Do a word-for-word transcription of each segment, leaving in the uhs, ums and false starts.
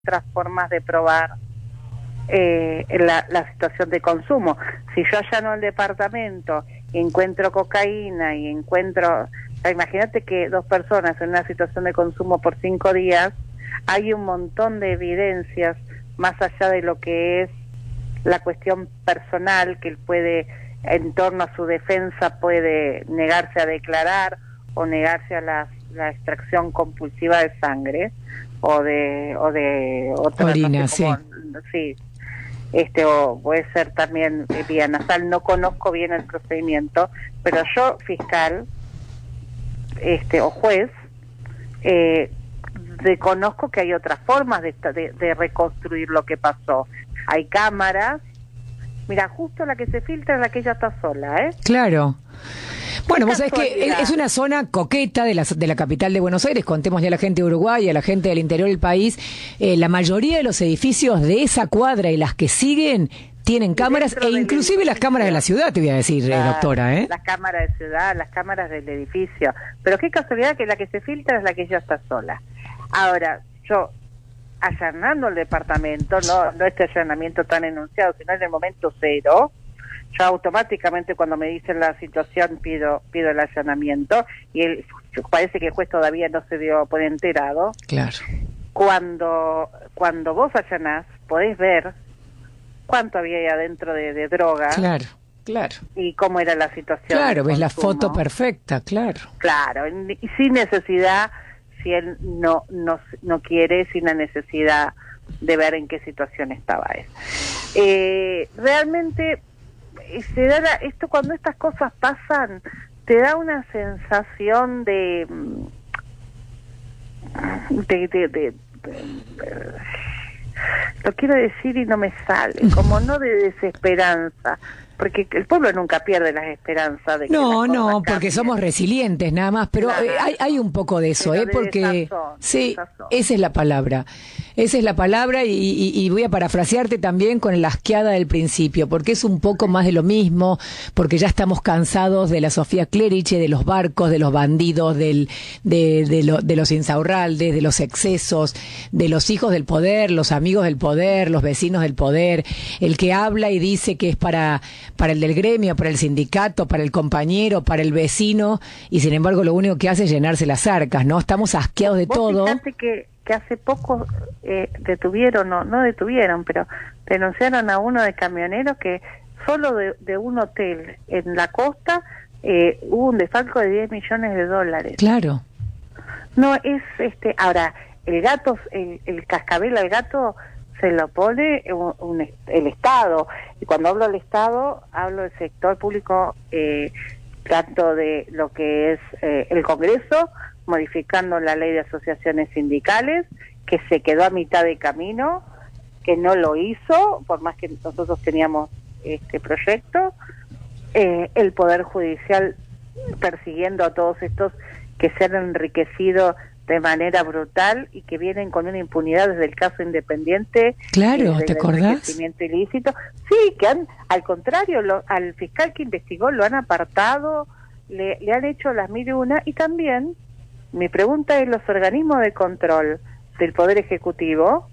otras formas de probar eh, la, la situación de consumo. Si yo allano el departamento y encuentro cocaína y encuentro... O sea, imagínate que dos personas en una situación de consumo por cinco días, hay un montón de evidencias más allá de lo que es la cuestión personal, que él puede, en torno a su defensa, puede negarse a declarar o negarse a la, la extracción compulsiva de sangre o de o de otra orina, no sé cómo, sí. sí, este o puede ser también eh, vía nasal. No conozco bien el procedimiento, pero yo, fiscal, este o juez, eh, reconozco que hay otras formas de, de, de reconstruir lo que pasó. Hay cámaras. Mira, justo la que se filtra es la que ella está sola, ¿eh? Claro. Bueno, vos sabés que es, es una zona coqueta de la, de la capital de Buenos Aires. Contemos ya a la gente de Uruguay, a la gente del interior del país. Eh, la mayoría de los edificios de esa cuadra y las que siguen tienen cámaras, e inclusive las cámaras de la ciudad, te voy a decir, la, doctora, ¿eh? Las cámaras de ciudad, las cámaras del edificio. Pero qué casualidad que la que se filtra es la que ella está sola. Ahora, yo, allanando el departamento, no no este allanamiento tan enunciado, sino en el momento cero, yo automáticamente cuando me dicen la situación pido pido el allanamiento, y él, parece que el juez todavía no se dio por enterado. Claro. Cuando, cuando vos allanás, podés ver cuánto había ahí adentro de, de droga. Claro, claro. Y cómo era la situación. Claro, ves consumo. La foto perfecta, claro. Claro, y sin necesidad, si él no, no, no quiere, sin la necesidad de ver en qué situación estaba él. Eh, realmente, se da la, esto cuando estas cosas pasan, te da una sensación de... de, de, de, de, de lo quiero decir y no me sale, como no de desesperanza, porque el pueblo nunca pierde las esperanzas de que no, las no, cosas porque cambien. Somos resilientes nada más, pero Nada. eh, hay, hay un poco de eso, Pero eh, de porque desazón, sí, desazón. esa es la palabra, esa es la palabra y, y, y voy a parafrasearte también con la asqueada del principio, porque es un poco más de lo mismo, porque ya estamos cansados de la Sofía Cleriche, de los barcos, de los bandidos, del, de, de, lo, de los insaurraldes, de los excesos, de los hijos del poder, los amigos del poder, los vecinos del poder, el que habla y dice que es para, para el del gremio, para el sindicato, para el compañero, para el vecino, y sin embargo lo único que hace es llenarse las arcas, ¿no? Estamos asqueados de Vos todo. Fíjate que, que hace poco eh, detuvieron, no, no detuvieron, pero denunciaron a uno de camioneros que solo de, de un hotel en la costa eh, hubo un desfalco de diez millones de dólares. Claro. No es este, ahora, el gato, el, el cascabel al gato se lo pone un, un, el Estado, y cuando hablo del Estado hablo del sector público, eh, tanto de lo que es eh, el Congreso, modificando la ley de asociaciones sindicales, que se quedó a mitad de camino, que no lo hizo, por más que nosotros teníamos este proyecto, eh, el Poder Judicial persiguiendo a todos estos que se han enriquecido de manera brutal y que vienen con una impunidad desde el caso Independiente. Claro, ¿te acordás? Enriquecimiento ilícito. Sí, que han, al contrario, lo, al fiscal que investigó lo han apartado, le, le han hecho las mil y una, y también, mi pregunta es, los organismos de control del Poder Ejecutivo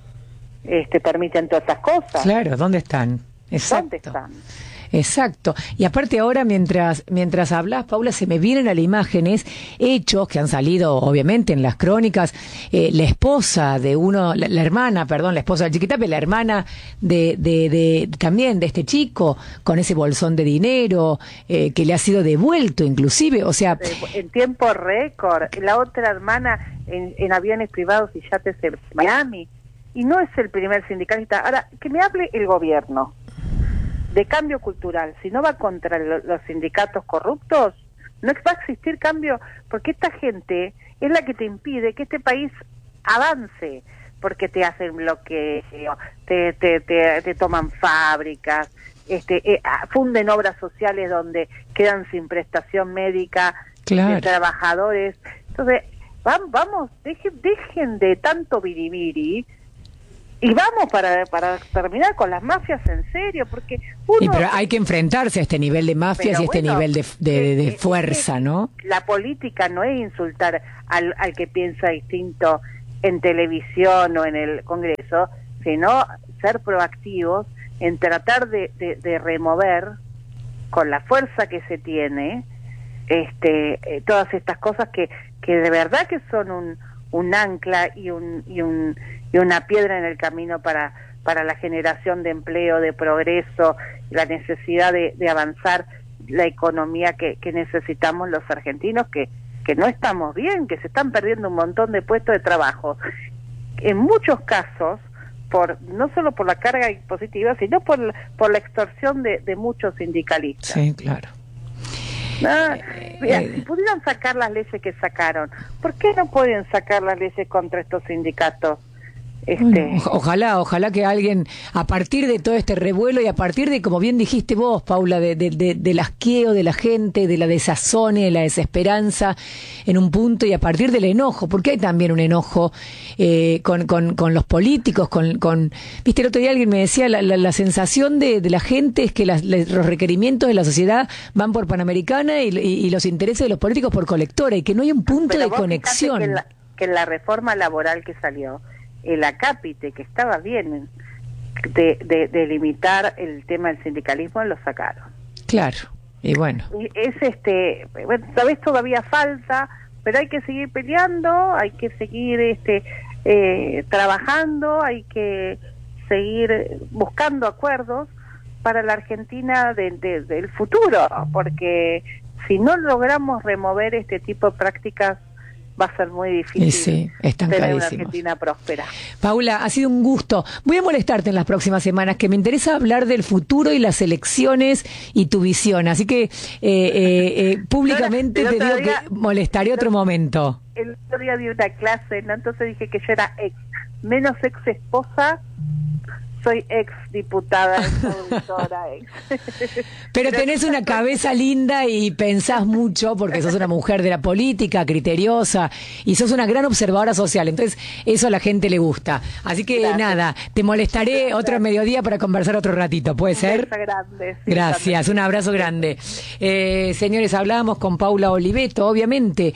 este, permiten todas estas cosas. Claro, ¿dónde están? Exacto. ¿Dónde están? Exacto. Y aparte ahora, mientras mientras hablas, Paula, se me vienen a las imágenes hechos que han salido, obviamente, en las crónicas. Eh, la esposa de uno, la, la hermana, perdón, la esposa de Chiquitape, la hermana de, de, de también de este chico, con ese bolsón de dinero, eh, que le ha sido devuelto inclusive, o sea... En tiempo récord. La otra hermana en, en aviones privados y yates en Miami. Y no es el primer sindicalista. Ahora, que me hable el gobierno de cambio cultural, si no va contra lo, los sindicatos corruptos, no va a existir cambio, porque esta gente es la que te impide que este país avance, porque te hacen bloqueo, te, te, te, te toman fábricas, este, eh, funden obras sociales donde quedan sin prestación médica, claro, de trabajadores. Entonces, vamos, vamos dejen, dejen de tanto biribiri, y vamos para para terminar con las mafias en serio, porque uno... Sí, pero hay que enfrentarse a este nivel de mafias pero y este bueno, nivel de, de, de es, fuerza, es, ¿no? La política no es insultar al, al que piensa distinto en televisión o en el Congreso, sino ser proactivos en tratar de, de, de remover con la fuerza que se tiene este eh, todas estas cosas que que de verdad que son un un ancla y un y un y una piedra en el camino para para la generación de empleo, de progreso, la necesidad de, de avanzar la economía que, que necesitamos los argentinos, que que no estamos bien, que se están perdiendo un montón de puestos de trabajo, en muchos casos por no solo por la carga impositiva, sino por por la extorsión de, de muchos sindicalistas. Sí, claro. Ah, mira, si pudieran sacar las leyes que sacaron, ¿por qué no pueden sacar las leyes contra estos sindicatos? Este... Bueno, ojalá, ojalá que alguien, a partir de todo este revuelo y a partir de, como bien dijiste vos, Paula, de, de, de, del asqueo de la gente, de la desazone, de la desesperanza en un punto, y a partir del enojo, porque hay también un enojo eh, con, con, con los políticos, con, con, viste, el otro día alguien me decía, la, la, la sensación de, de la gente es que las, los requerimientos de la sociedad van por Panamericana y, y, y los intereses de los políticos por Colectora, y que no hay un punto Pero de conexión. Que la, que la reforma laboral que salió, el acápite, que estaba bien de, de, de limitar el tema del sindicalismo, lo sacaron. Claro, y bueno. Es este, bueno, sabes, todavía falta, pero hay que seguir peleando, hay que seguir este eh, trabajando, hay que seguir buscando acuerdos para la Argentina de, de, del futuro, porque si no logramos remover este tipo de prácticas, va a ser muy difícil sí, tener una Argentina próspera. Paula, ha sido un gusto. Voy a molestarte en las próximas semanas, que me interesa hablar del futuro y las elecciones y tu visión. Así que eh, eh, eh, públicamente te digo día, que molestaré otro momento. El otro día di una clase, ¿no? Entonces dije que yo era ex, menos ex esposa, soy ex diputada, ex auditora, ex. Pero tenés una cabeza linda y pensás mucho, porque sos una mujer de la política, criteriosa, y sos una gran observadora social, entonces eso a la gente le gusta. Así que Gracias. nada, te molestaré Gracias. otro mediodía para conversar otro ratito, ¿puede ser? Grande, sí, Gracias, un abrazo grande. Eh, señores, hablábamos con Paula Oliveto, obviamente.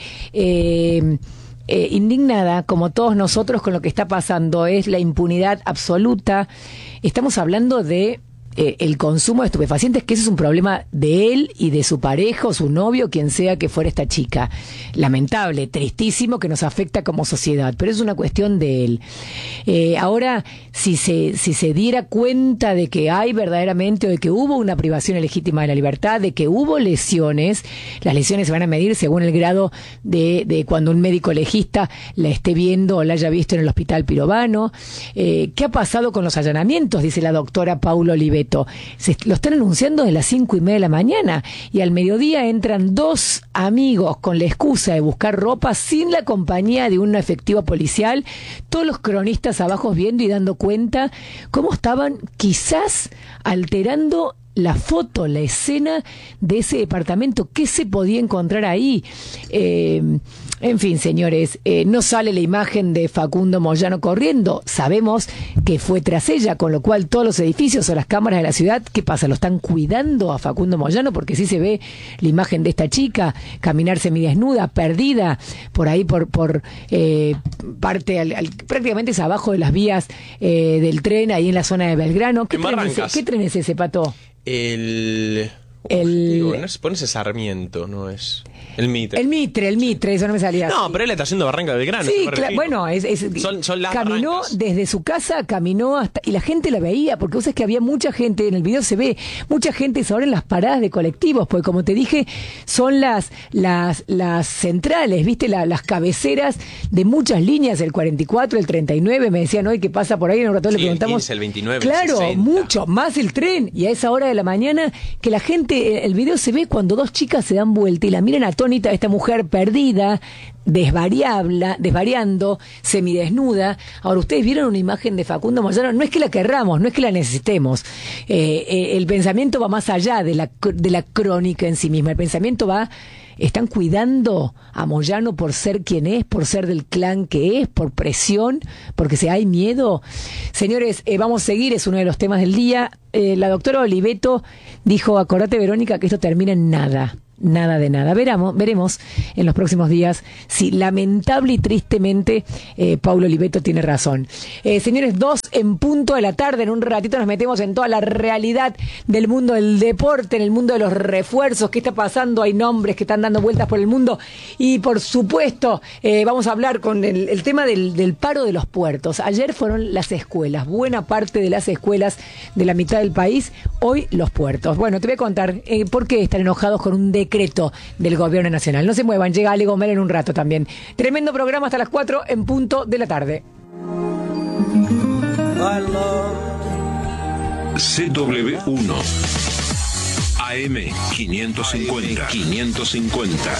Eh, Eh, indignada, como todos nosotros, con lo que está pasando. Es la impunidad absoluta. Estamos hablando de eh, el consumo de estupefacientes, que ese es un problema de él y de su pareja o su novio, quien sea que fuera esta chica. Lamentable, tristísimo, que nos afecta como sociedad, pero es una cuestión de él. Eh, ahora, si se, si se diera cuenta de que hay verdaderamente, o de que hubo una privación ilegítima de la libertad, de que hubo lesiones, las lesiones se van a medir según el grado de, de cuando un médico legista la esté viendo o la haya visto en el hospital Pirovano. Eh, ¿Qué ha pasado con los allanamientos? Dice la doctora Paula Oliveto. Se lo están anunciando de las cinco y media de la mañana, y al mediodía entran dos amigos con la excusa de buscar ropa sin la compañía de un efectivo policial, todos los cronistas abajo viendo y dando cuenta cómo estaban quizás alterando la foto, la escena de ese departamento. ¿Qué se podía encontrar ahí? Eh, en fin, señores, eh, no sale la imagen de Facundo Moyano corriendo. Sabemos que fue tras ella, con lo cual todos los edificios o las cámaras de la ciudad, ¿qué pasa? ¿Lo están cuidando a Facundo Moyano? Porque sí se ve la imagen de esta chica caminar semidesnuda, perdida, por ahí, por por eh, parte, al, al, prácticamente es abajo de las vías eh, del tren, ahí en la zona de Belgrano. ¿Qué, tren es, ¿Qué tren es ese, Pato? El... El... Digo, no es, pones Sarmiento, no es... El Mitre. El Mitre, el Mitre, eso no me salía. No, pero él está haciendo Barranca Belgrano. Sí, claro, bueno, es, es, son, son las caminó barrancas. Desde su casa, caminó hasta... Y la gente la veía, porque vos sabés que había mucha gente, en el video se ve, mucha gente ahora en las paradas de colectivos, porque como te dije, son las las las centrales, ¿viste? La, las cabeceras de muchas líneas, el cuarenta y cuatro, el treinta y nueve, me decían hoy, ¿qué pasa por ahí? En un rato sí, le preguntamos. El quince, el veintinueve, claro, el sesenta. mucho, más el tren. Y a esa hora de la mañana, que la gente, el video se ve cuando dos chicas se dan vuelta y la miran atónita a esta mujer perdida, desvariable, desvariando, semidesnuda. Ahora, ustedes vieron una imagen de Facundo Moyano, no es que la querramos, no es que la necesitemos. Eh, eh, el pensamiento va más allá de la, de la crónica en sí misma. El pensamiento va, están cuidando a Moyano por ser quien es, por ser del clan que es, por presión, porque si hay miedo. Señores, eh, vamos a seguir, es uno de los temas del día. Eh, la doctora Oliveto dijo, acordate, Verónica, que esto termina en nada. nada de nada. Veramos, veremos en los próximos días si lamentable y tristemente eh, Paulo Oliveto tiene razón. Eh, señores, dos en punto de la tarde, en un ratito nos metemos en toda la realidad del mundo del deporte, en el mundo de los refuerzos, qué está pasando, hay nombres que están dando vueltas por el mundo y por supuesto eh, vamos a hablar con el, el tema del, del paro de los puertos. Ayer fueron las escuelas, buena parte de las escuelas de la mitad del país, hoy los puertos. Bueno, te voy a contar eh, por qué están enojados con un decreto del gobierno nacional. No se muevan, llega Ale Gomer en un rato también. Tremendo programa hasta las cuatro en punto de la tarde. C W uno A M quinientos cincuenta quinientos cincuenta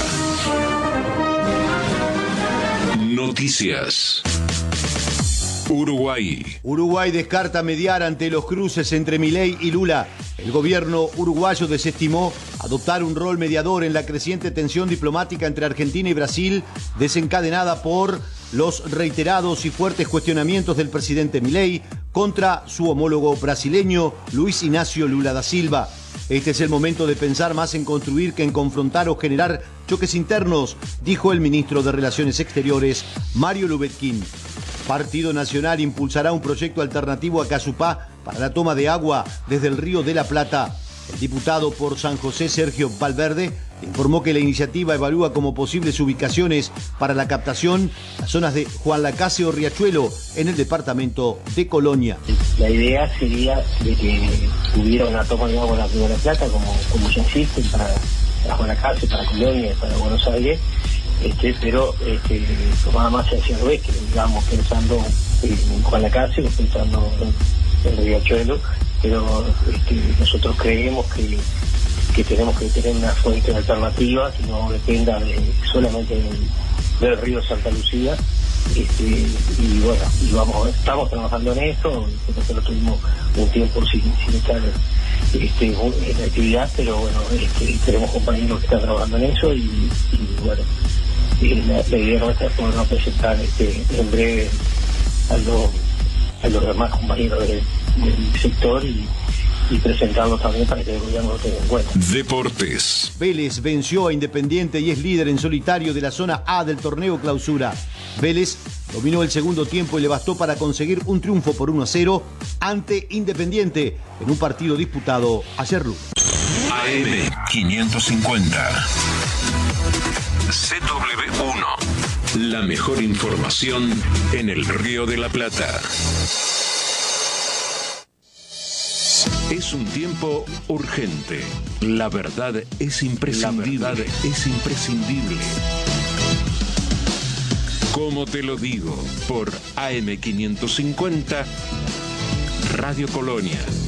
Noticias. Uruguay. Uruguay descarta mediar ante los cruces entre Milei y Lula. El gobierno uruguayo desestimó adoptar un rol mediador en la creciente tensión diplomática entre Argentina y Brasil, desencadenada por los reiterados y fuertes cuestionamientos del presidente Milei contra su homólogo brasileño Luis Ignacio Lula da Silva. Este es el momento de pensar más en construir que en confrontar o generar choques internos, dijo el ministro de Relaciones Exteriores, Mario Lubetkin. Partido Nacional impulsará un proyecto alternativo a Casupá para la toma de agua desde el Río de la Plata. El diputado por San José, Sergio Valverde, informó que la iniciativa evalúa como posibles ubicaciones para la captación las zonas de Juan Lacase o Riachuelo en el departamento de Colonia. La idea sería de que hubiera una toma de agua en la Río de la Plata, como, como ya existe para, para Juan Lacase, para Colonia, para Buenos Aires, este, pero este, tomada más hacia el oeste, digamos, pensando en Juan Lacase, pensando en, en Riachuelo, pero este, nosotros creemos que, que tenemos que tener una fuente alternativa que no dependa de, solamente del, del río Santa Lucía. Este, y bueno, y vamos, estamos trabajando en esto, nosotros tuvimos un tiempo sin, sin estar este, en la actividad, pero bueno, este, tenemos compañeros que están trabajando en eso y, y bueno, y la, la idea nuestra es podernos presentar este, en breve a los, a los demás compañeros del, del sector y, y presentarlos también para que el gobierno lo tenga en cuenta. Deportes. Vélez venció a Independiente y es líder en solitario de la zona A del torneo Clausura. Vélez dominó el segundo tiempo y le bastó para conseguir un triunfo por uno a cero ante Independiente en un partido disputado ayer lunes. A M quinientos cincuenta C W uno. La mejor información en el Río de la Plata. Es un tiempo urgente. La verdad es imprescindible. La verdad es imprescindible. Como te lo digo, por A M quinientos cincuenta, Radio Colonia.